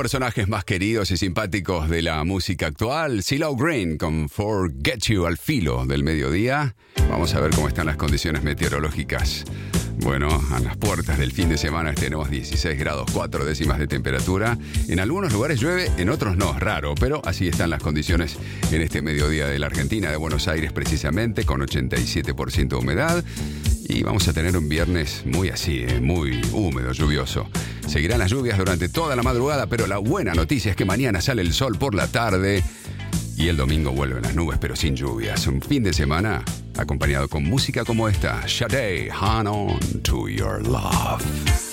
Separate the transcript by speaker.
Speaker 1: personajes más queridos y simpáticos de la música actual, CeeLo Green con Forget You al filo del mediodía. Vamos a ver cómo están las condiciones meteorológicas. Bueno, a las puertas del fin de semana tenemos 16 grados 4 décimas de temperatura. En algunos lugares llueve, en otros no, raro, pero así están las condiciones en este mediodía de la Argentina, de Buenos Aires precisamente, con 87% de humedad. Y vamos a tener un viernes muy así, muy húmedo, lluvioso. Seguirán las lluvias durante toda la madrugada, pero la buena noticia es que mañana sale el sol por la tarde y el domingo vuelven las nubes, pero sin lluvias. Un fin de semana acompañado con música como esta. Sade, Hang On To Your Love.